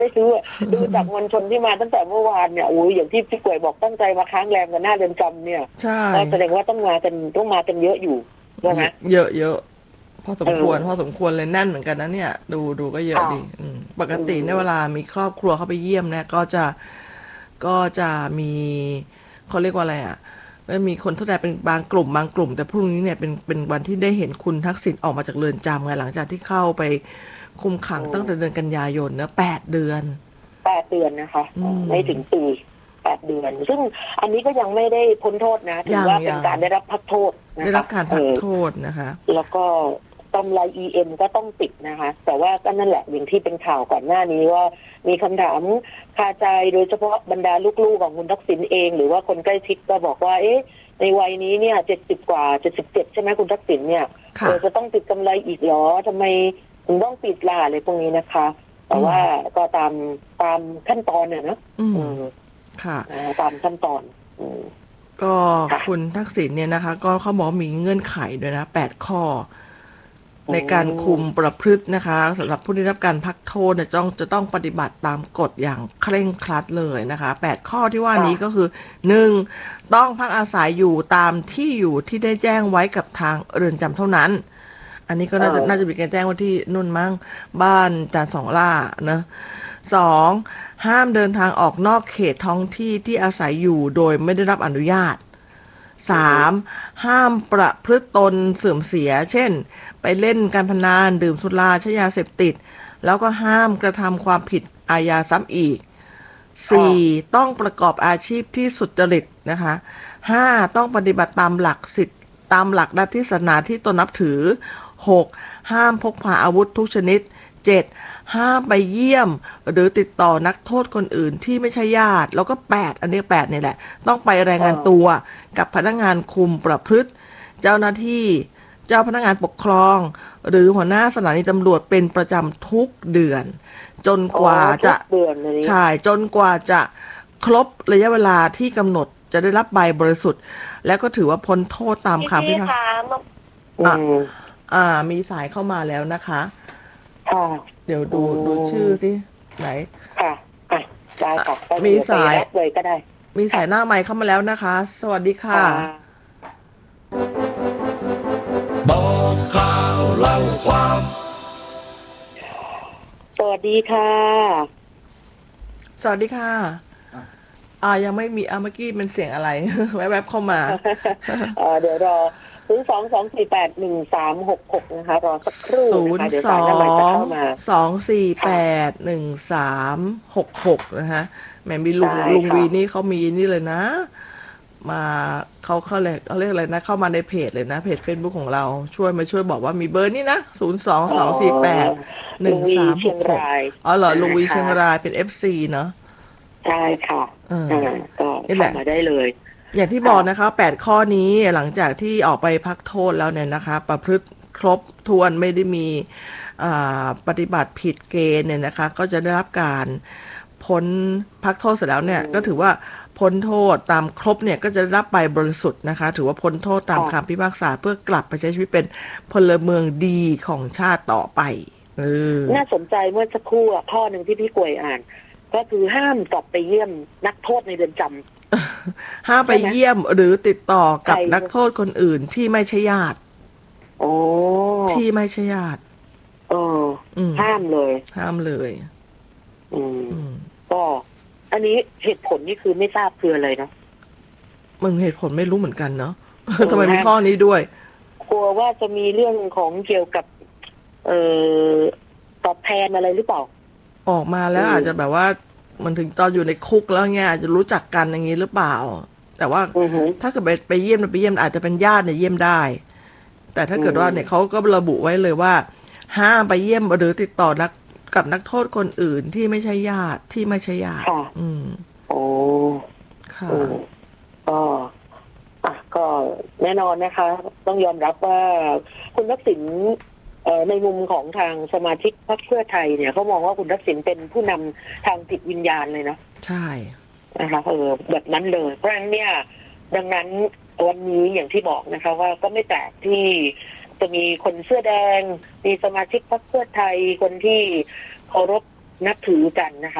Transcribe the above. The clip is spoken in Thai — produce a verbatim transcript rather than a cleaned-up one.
ไม่ซื้อดูจากมวลชนที่มาตั้งแต่เมื่อวานเนี่ยโอ้ยอย่างที่พี่กวยบอกตั้งใจมาค้างแรมกันหน้าเรือนจำเนี่ยใช่แสดงว่าต้องมากันต้องมากันเยอะอยู่ใช่ไหมเยอะเยอะพอสมควรพอสมควรเลยแน่นเหมือนกันนะเนี่ยดูดูก็เยอะดีปกติในเวลามีครอบครัวเข้าไปเยี่ยมเนี่ยก็จะก็จะมีเขาเรียกว่าอะไรอ่ะแล้วมีคนแสดงเป็นบางกลุ่มบางกลุ่มแต่พรุ่งนี้เนี่ยเป็นเป็นวันที่ได้เห็นคุณทักษิณออกมาจากเรือนจำไงหลังจากที่เข้าไปคุมขังตั้งแต่เดือนกันยายนเนอะแปดเดือนแปดเดือนนะคะไม่ถึงปีแปดเดือนซึ่งอันนี้ก็ยังไม่ได้พ้นโทษนะถือว่าเป็นการได้รับพักโทษนะคะได้รับการพักโทษนะคะแล้วก็กำไร อี เอ็ม ก็ต้องติดนะคะแต่ว่าก็นั่นแหละอย่างที่เป็นข่าวก่อนหน้านี้ว่ามีคำถามคาใจโดยเฉพาะบรรดาลูกๆของคุณทักษิณเองหรือว่าคนใกล้ชิดก็บอกว่าเอ๊ะในวัยนี้เนี่ยเจ็ดสิบกว่าเจ็ดสิบเจ็ดใช่ไหมคุณทักษิณเนี่ยจะต้องติดกำไรอีกหรอทำไมถึงต้องปิดล่ะอะไรพวกนี้นะคะแต่ว่าก็ตามตามขั้นตอนเนี่ยนะค่ะตามขั้นตอนก็คุณทักษิณเนี่ยนะคะก็เขาบอกมีเงื่อนไขด้วยนะแปดข้อในการคุมประพฤตินะคะสำหรับผู้ได้รับการพักโทษเนี่ยจ้องจะต้องปฏิบัติตามกฎอย่างเคร่งครัดเลยนะคะแปดข้อที่ว่านี้ก็คือหนึ่งต้องพักอาศัยอยู่ตามที่อยู่ที่ได้แจ้งไว้กับทางเรือนจำเท่านั้นอันนี้ก็น่าจะน่าจะมีการแจ้งว่าที่นุ่นมั้งบ้านจานสองล่านะสองห้ามเดินทางออกนอกเขตท้องที่ที่อาศัยอยู่โดยไม่ได้รับอนุญาตสามห้ามประพฤติตนเสื่อมเสียเช่นไปเล่นการพนันดื่มสุราใช้ยาเสพติดแล้วก็ห้ามกระทำความผิดอาญาซ้ำอีกสี่ต้องประกอบอาชีพที่สุจริตนะคะห้าต้องปฏิบัติตามหลักศีลตามหลักลัทธิศาสนาที่ตนนับถือหกห้ามพกพาอาวุธทุกชนิดเจ็ดห้ามไปเยี่ยมหรือติดต่อนักโทษคนอื่นที่ไม่ใช่ญาติแล้วก็แปดอันนี้แปดนี่แหละต้องไปรายงานตัวกับพนักงานคุมประพฤติเจ้าหน้าที่เจ้าพนักงานปกครองหรือหัวหน้าสถานีตำรวจเป็นประจำทุกเดือนจนกว่าจะใช่จนกว่าจะครบระยะเวลาที่กำหนดจะได้รับใบบริสุทธิ์แล้วก็ถือว่าพ้นโทษตามคำพิพากษาอ่าอ่ามีสายเข้ามาแล้วนะคะเดี๋ยวดูดูชื่อสิไหนค่ะอ่ะได้ค่ะมีสายเลยก็ได้มีสายหน้าไมค์เข้ามาแล้วนะคะสวัสดีค่ะบอกข่าวเล่าความสวัสดีค่ะสวัสดีค่ะอ่ายังไม่มีอ่ะเมื่อกี้เป็นเสียงอะไรแวบๆเข้ามาเออเดี๋ยวรอศูนย์สองสองสี่แปดหนึ่งสามหกหกนะคะรอสักครู่นะคะเดี๋ยวสายหน้าไมค์จะเข้ามาสองสี่แปดหนึ่งสามหกหกนะคะแม่มีลุงลุงวีนี่เขามีนี่เลยนะมาเขาเขาเรียกเขาเรียกอะไรนะเข้ามาในเพจเลยนะเพจ Facebook ของเราช่วยมาช่วยบอกว่ามีเบอร์นี่นะศูนย์สองสองสี่แปดหนึ่งสามหกหกอ๋อเหรอลุงวีเชียงรายเป็น เอฟ ซี เนาะใช่ค่ะอ่าก็เข้ามาได้เลยอย่างที่บอกนะคะแปดข้อนี้หลังจากที่ออกไปพักโทษแล้วเนี่ยนะคะประพฤติครบถ้วนไม่ได้มีปฏิบัติผิดเกณฑ์เนี่ยนะคะก็จะได้รับการพ้นพักโทษเสร็จแล้วเนี่ยก็ถือว่าพ้นโทษตามครบเนี่ยก็จะได้รับใบบริสุทธิ์นะคะถือว่าพ้นโทษตามคำพิพากษาเพื่อกลับไปใช้ชีวิตเป็นพลเมืองดีของชาติต่อไปเออน่าสนใจเมื่อสักครู่ข้อหนึ่งที่พี่กวยอ่านก็คือห้ามกลับไปเยี่ยมนักโทษในเรือนจำห้ามไปเยี่ยมหรือติดต่อกับนักโทษคนอื่นที่ไม่ใช่ญาติโอ้ที่ไม่ใช่ญาติเออห้ามเลยห้ามเลยอืมก็อันนี้เหตุผลนี่คือไม่ทราบคืออะไรนะมึงเหตุผลไม่รู้เหมือนกันเนาะทำไมมีข้อนี้ด้วยกลัวว่าจะมีเรื่องของเกี่ยวกับเอ่อตอบแทนอะไรหรือเปล่าออกมาแล้วอาจจะแบบว่ามันถึงตอนอยู่ในคุกแล้วเงี้ยอาจจะรู้จักกันอย่างนี้หรือเปล่าแต่ว่าถ้าเกิดไปไปเยี่ยมไปเยี่ยมอาจจะเป็นญาติเนี่ยเยี่ยมได้แต่ถ้าเกิดว่าเนี่ยเขาก็ระบุไว้เลยว่าห้ามไปเยี่ยมหรือติดต่อนักกับนักโทษคนอื่นที่ไม่ใช่ญาติที่ไม่ใช่ญาติอืมโอ้ค่ะก็อ่ะก็แน่นอนนะคะต้องยอมรับว่าคุณทักษิณในมุมของทางสมาชิกพรรคเพื่อไทยเนี่ยเขามองว่าคุณทักษิณเป็นผู้นำทางจิตวิญญาณเลยนะใช่นะคะเออแบบนั้นเลยเพราะฉะนั้นเนี่ยดังนั้นวันนี้อย่างที่บอกนะคะว่าก็ไม่แปลกที่จะมีคนเสื้อแดงมีสมาชิกพรรคเพื่อไทยคนที่เคารพนับถือกันนะคะ